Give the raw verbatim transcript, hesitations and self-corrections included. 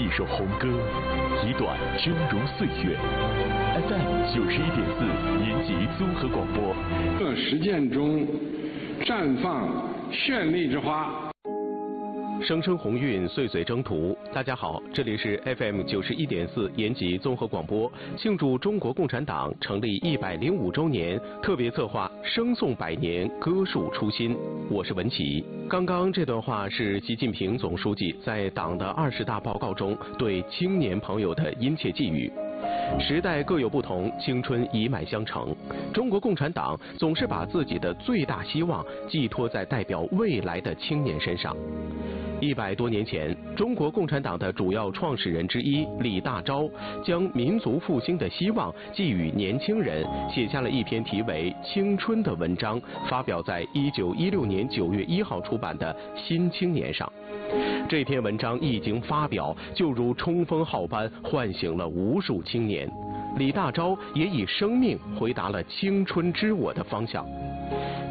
一首红歌，一段峥嵘岁月。F M 九十一点四延吉综合广播。 在实践中绽放绚丽之花。 声声鸿运，岁岁征途。大家好，这里是 F M 九十一点四延吉综合广播，庆祝中国共产党成立一百零五周年特别策划《声颂百年，歌树初心》。我是文琪。刚刚这段话是习近平总书记在党的二十大报告中对青年朋友的殷切寄语。时代各有不同，青春一脉相承。中国共产党总是把自己的最大希望寄托在代表未来的青年身上。一百多年前，中国共产党的主要创始人之一李大钊将民族复兴的希望寄予年轻人，写下了一篇题为《青春》的文章，发表在一九一六年九月一号出版的《新青年》上。这篇文章一经发表，就如冲锋号般唤醒了无数青年。李大钊也以生命回答了青春之我的方向。